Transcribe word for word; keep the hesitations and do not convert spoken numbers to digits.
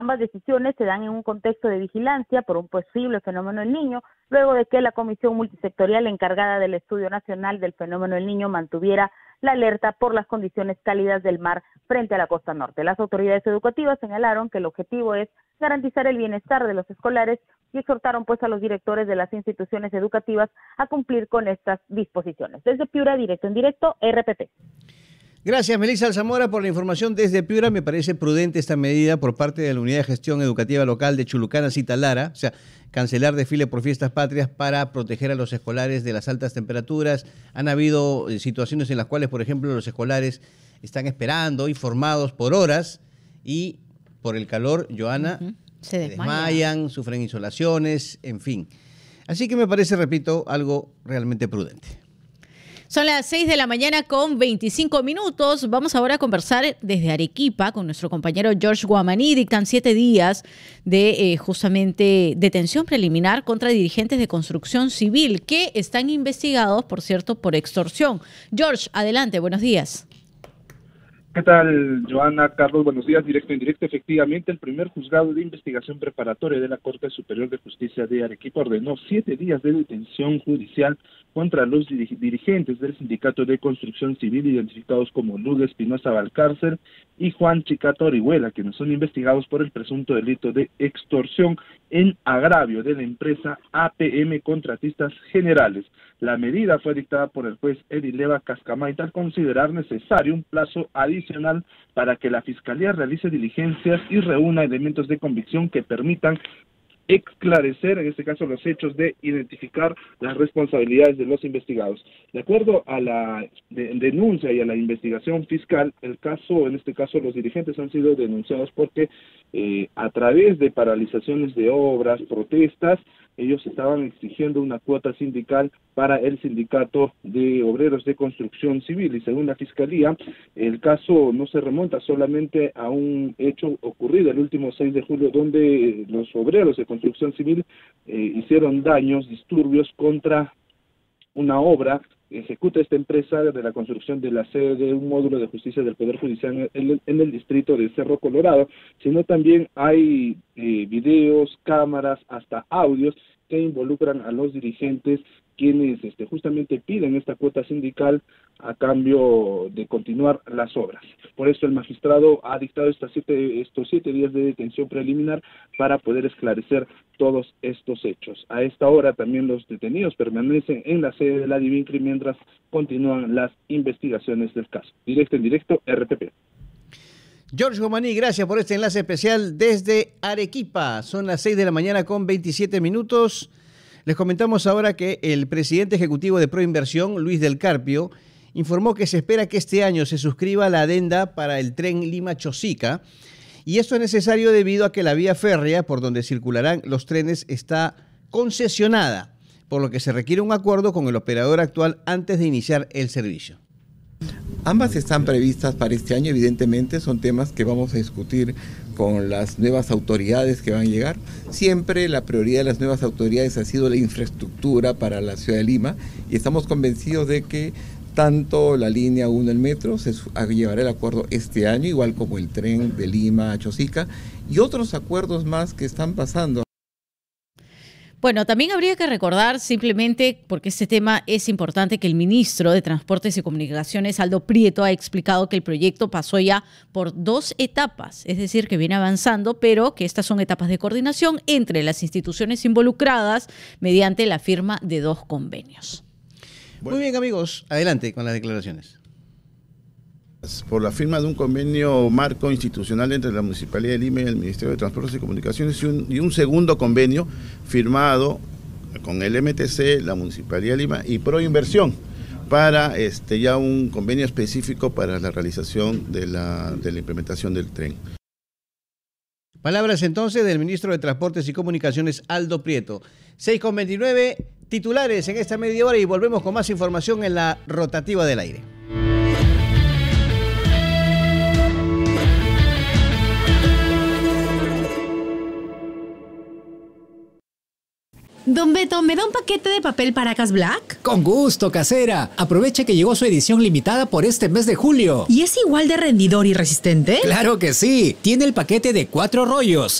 Ambas decisiones se dan en un contexto de vigilancia por un posible fenómeno del Niño, luego de que la Comisión Multisectorial encargada del Estudio Nacional del Fenómeno del Niño mantuviera la alerta por las condiciones cálidas del mar frente a la costa norte. Las autoridades educativas señalaron que el objetivo es garantizar el bienestar de los escolares y exhortaron pues a los directores de las instituciones educativas a cumplir con estas disposiciones. Desde Piura, directo en directo, R P P. Gracias, Melissa Alzamora, por la información desde Piura. Me parece prudente esta medida por parte de la Unidad de Gestión Educativa Local de Chulucanas y Talara, o sea, cancelar desfile por fiestas patrias para proteger a los escolares de las altas temperaturas. Han habido situaciones en las cuales, por ejemplo, los escolares están esperando y formados por horas y por el calor, Joana, uh-huh. se desmaya. desmayan, sufren insolaciones, en fin. Así que me parece, repito, algo realmente prudente. Son las seis de la mañana con veinticinco minutos. Vamos ahora a conversar desde Arequipa con nuestro compañero George Guamaní. Dictan siete días de eh, justamente detención preliminar contra dirigentes de construcción civil que están investigados, por cierto, por extorsión. George, adelante, buenos días. ¿Qué tal, Joana, Carlos? Buenos días, directo en directo. Efectivamente, el primer juzgado de investigación preparatoria de la Corte Superior de Justicia de Arequipa ordenó siete días de detención judicial contra los dirigentes del Sindicato de Construcción Civil identificados como Luda Espinosa Valcárcel y Juan Chicato Orihuela, quienes son investigados por el presunto delito de extorsión en agravio de la empresa A P M Contratistas Generales. La medida fue dictada por el juez Edileva Cascamaita al considerar necesario un plazo adicional para que la Fiscalía realice diligencias y reúna elementos de convicción que permitan esclarecer, en este caso, los hechos de identificar las responsabilidades de los investigados. De acuerdo a la de, denuncia y a la investigación fiscal, el caso, en este caso, los dirigentes han sido denunciados porque eh, a través de paralizaciones de obras, protestas, ellos estaban exigiendo una cuota sindical para el sindicato de obreros de construcción civil y según la Fiscalía, el caso no se remonta solamente a un hecho ocurrido el último seis de julio donde los obreros de construcción civil eh, hicieron daños, disturbios contra una obra que ejecuta esta empresa de la construcción de la sede de un módulo de justicia del Poder Judicial en el, en el distrito de Cerro Colorado, sino también hay eh, videos, cámaras, hasta audios que involucran a los dirigentes quienes este, justamente piden esta cuota sindical a cambio de continuar las obras. Por eso el magistrado ha dictado estas siete, estos siete días de detención preliminar para poder esclarecer todos estos hechos. A esta hora también los detenidos permanecen en la sede de la DIVINCRI mientras continúan las investigaciones del caso. Directo en directo, R P P. George Guamaní, gracias por este enlace especial desde Arequipa. Son las seis de la mañana con veintisiete minutos. Les comentamos ahora que el presidente ejecutivo de Proinversión, Luis del Carpio, informó que se espera que este año se suscriba la adenda para el tren Lima-Chosica, y esto es necesario debido a que la vía férrea por donde circularán los trenes está concesionada, por lo que se requiere un acuerdo con el operador actual antes de iniciar el servicio. Ambas están previstas para este año, evidentemente son temas que vamos a discutir con las nuevas autoridades que van a llegar. Siempre la prioridad de las nuevas autoridades ha sido la infraestructura para la ciudad de Lima y estamos convencidos de que tanto la línea uno del metro se llevará el acuerdo este año, igual como el tren de Lima a Chosica y otros acuerdos más que están pasando. Bueno, también habría que recordar simplemente, porque este tema es importante, que el ministro de Transportes y Comunicaciones, Aldo Prieto, ha explicado que el proyecto pasó ya por dos etapas, es decir, que viene avanzando, pero que estas son etapas de coordinación entre las instituciones involucradas mediante la firma de dos convenios. Muy bien, amigos, adelante con las declaraciones. Por la firma de un convenio marco institucional entre la Municipalidad de Lima y el Ministerio de Transportes y Comunicaciones y un, y un segundo convenio firmado con el M T C, la Municipalidad de Lima y Proinversión para este, ya un convenio específico para la realización de la, de la implementación del tren. Palabras entonces del ministro de Transportes y Comunicaciones, Aldo Prieto. seis con veintinueve, titulares en esta media hora y volvemos con más información en la rotativa del aire. Don Beto, ¿me da un paquete de papel Paracas Black? Con gusto, casera. Aproveche que llegó su edición limitada por este mes de julio. ¿Y es igual de rendidor y resistente? ¡Claro que sí! Tiene el paquete de cuatro rollos,